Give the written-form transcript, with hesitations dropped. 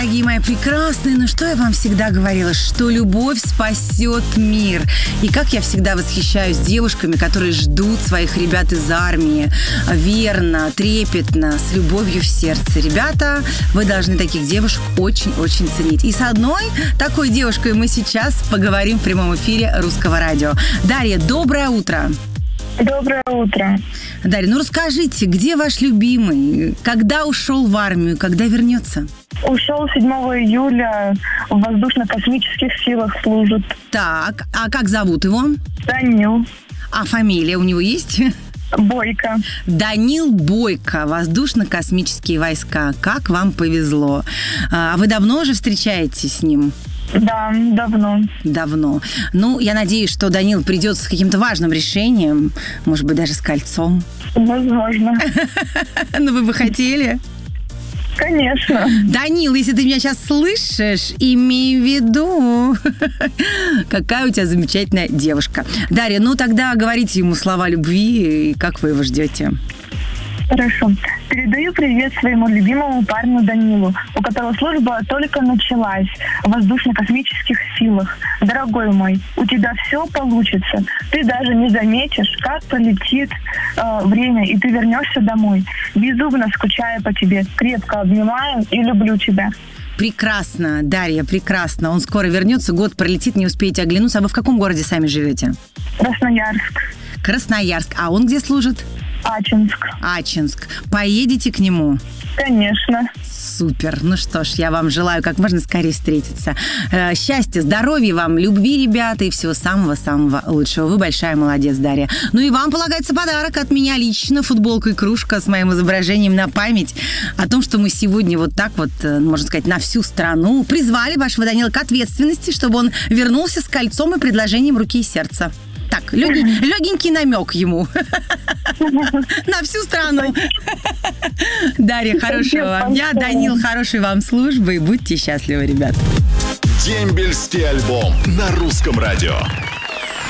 дорогие мои прекрасные. Ну что я вам всегда говорила, что любовь спасет мир. И как я всегда восхищаюсь девушками, которые ждут своих ребят из армии верно, трепетно, с любовью в сердце. Ребята, вы должны таких девушек очень-очень ценить. И с одной такой девушкой мы сейчас поговорим в прямом эфире Русского радио. Дарья, доброе утро. Доброе утро. Дарья, ну расскажите, где ваш любимый? Когда ушел в армию? Когда вернется? Ушел 7 июля, в воздушно-космических силах служит. Так, а как зовут его? Данил. А фамилия у него есть? Бойко. Данил Бойко, воздушно-космические войска. Как вам повезло. А вы давно уже встречаетесь с ним? Да, давно. Давно. Ну, я надеюсь, что Данил придет с каким-то важным решением, может быть, даже с кольцом. Возможно. Ну, вы бы хотели? Конечно. Данил, если ты меня сейчас слышишь, имей в виду, какая у тебя замечательная девушка. Дарья, ну тогда говорите ему слова любви, и как вы его ждете? Хорошо. Передаю привет своему любимому парню Данилу, у которого служба только началась в воздушно-космических силах. Дорогой мой, у тебя все получится. Ты даже не заметишь, как пролетит время, и ты вернешься домой. Безумно скучаю по тебе, крепко обнимаю и люблю тебя. Прекрасно, Дарья, прекрасно. Он скоро вернется, год пролетит, не успеете оглянуться. А вы в каком городе сами живете? Красноярск. Красноярск. А он где служит? Ачинск. Ачинск. Поедете к нему? Конечно. Супер. Ну что ж, я вам желаю как можно скорее встретиться. Счастья, здоровья вам, любви, ребята, и всего самого-самого лучшего. Вы большая молодец, Дарья. Ну и вам полагается подарок от меня лично. Футболка и кружка с моим изображением на память о том, что мы сегодня вот так вот, можно сказать, на всю страну призвали вашего Данила к ответственности, чтобы он вернулся с кольцом и предложением руки и сердца. Так, легенький намек ему. На всю страну. Дарья, хорошего вам дня. Данил, хорошей вам службы. И будьте счастливы, ребят. Дембельский альбом на Русском радио.